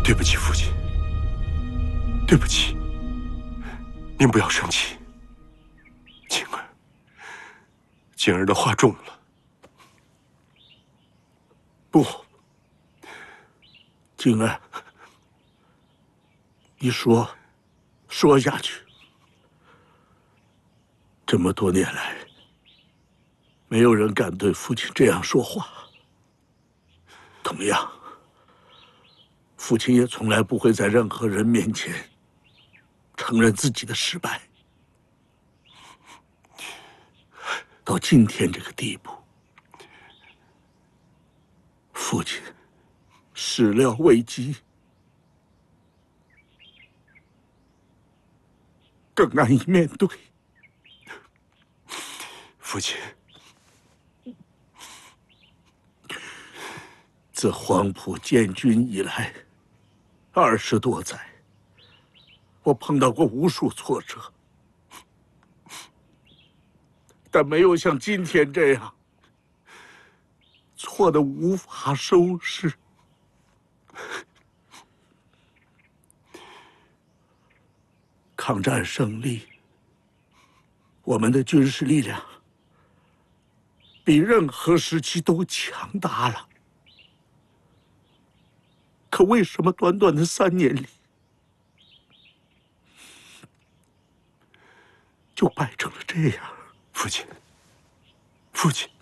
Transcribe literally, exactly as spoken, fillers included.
对不起，父亲，对不起，您不要生气。景儿，景儿的话重了。 不，景儿，你说，说下去。这么多年来，没有人敢对父亲这样说话。同样，父亲也从来不会在任何人面前承认自己的失败。到今天这个地步，父亲始料未及，更难以面对。 父亲， 自黄埔建军以来，二十多载，我碰到过无数挫折，但没有像今天这样挫得无法收拾。抗战胜利，我们的军事力量比任何时期都强大了。可为什么短短的三年里，就败成了这样？ 父亲，父亲。